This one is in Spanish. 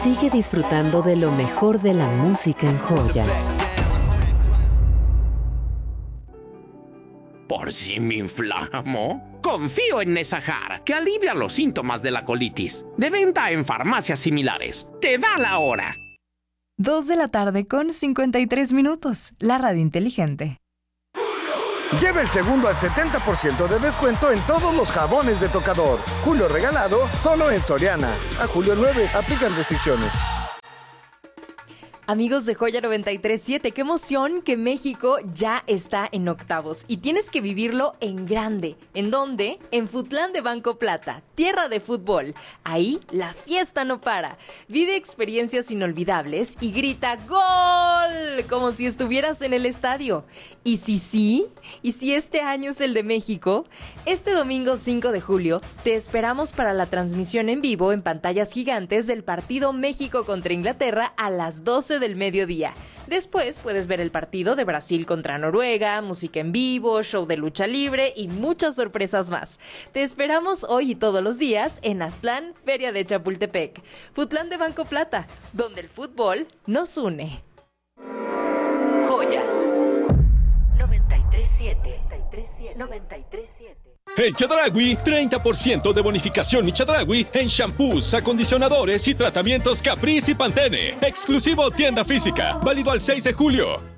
Sigue disfrutando de lo mejor de la música en Joya. ¿Por si me inflamo? Confío en Nesahar, que alivia los síntomas de la colitis. De venta en farmacias similares. ¡Te da la hora! 2:53 p.m. La radio inteligente. Lleva el segundo al 70% de descuento en todos los jabones de tocador. Julio regalado, solo en Soriana. A julio 9, aplican restricciones. Amigos de Joya 93.7, qué emoción que México ya está en octavos y tienes que vivirlo en grande. ¿En dónde? En Futlán de Banco Plata, tierra de fútbol. Ahí la fiesta no para. Vive experiencias inolvidables y grita ¡Gol! Como si estuvieras en el estadio. Y si este año es el de México, este domingo 5 de julio te esperamos para la transmisión en vivo en pantallas gigantes del partido México contra Inglaterra a las 12 del mediodía. Después puedes ver el partido de Brasil contra Noruega, música en vivo, show de lucha libre y muchas sorpresas más. Te esperamos hoy y todos los días en Aztlán, Feria de Chapultepec. Futlán de Banco Plata, donde el fútbol nos une. Joya 93.7. En Chedraui, 30% de bonificación y Chedraui en shampoos, acondicionadores y tratamientos Caprice y Pantene. Exclusivo tienda física, válido al 6 de julio.